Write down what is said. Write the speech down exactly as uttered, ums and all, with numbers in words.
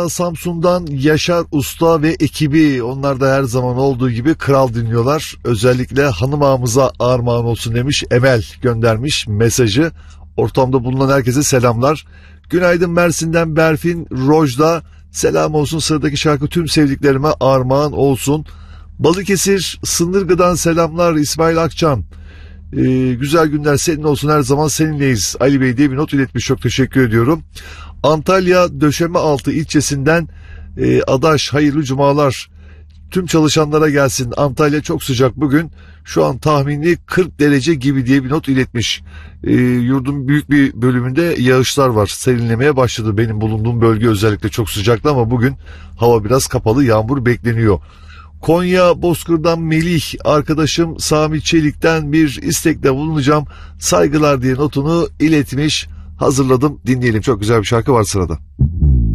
Adana Samsun'dan Yaşar Usta ve ekibi, onlar da her zaman olduğu gibi kral dinliyorlar. Özellikle hanım ağamıza armağan olsun demiş, Emel göndermiş mesajı. Ortamda bulunan herkese selamlar. Günaydın Mersin'den Berfin Rojda, selam olsun, sıradaki şarkı tüm sevdiklerime armağan olsun. Balıkesir Sındırgı'dan selamlar İsmail Akçan. Ee, güzel günler senin olsun, her zaman seninleyiz Ali Bey diye bir not iletmiş, çok teşekkür ediyorum. Antalya Döşemealtı ilçesinden e, Adaş, hayırlı cumalar. Tüm çalışanlara gelsin. Antalya çok sıcak bugün. Şu an tahmini kırk derece gibi diye bir not iletmiş. E, yurdun büyük bir bölümünde yağışlar var. Serinlemeye başladı. Benim bulunduğum bölge özellikle çok sıcaktı ama bugün hava biraz kapalı, yağmur bekleniyor. Konya Bozkır'dan Melih arkadaşım Sami Çelik'ten bir istekte bulunacağım. Saygılar diye notunu iletmiş. Hazırladım, dinleyelim. Çok güzel bir şarkı var sırada.